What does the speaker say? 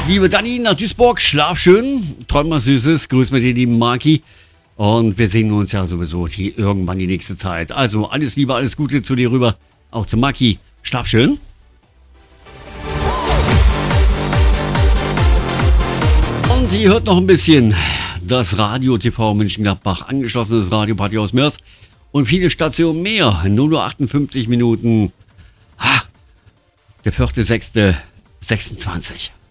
Liebe Dani nach Duisburg, schlaf schön, träum was Süßes, grüß mir die lieben Maki. Und wir sehen uns ja sowieso irgendwann die nächste Zeit. Also alles Liebe, alles Gute zu dir rüber, auch zu Maki. Schlaf schön. Und ihr hört noch ein bisschen das Radio TV Mönchengladbach, angeschlossenes Radioparty aus Mörs und viele Stationen mehr. Nur 58 Minuten. Der 4.6.26.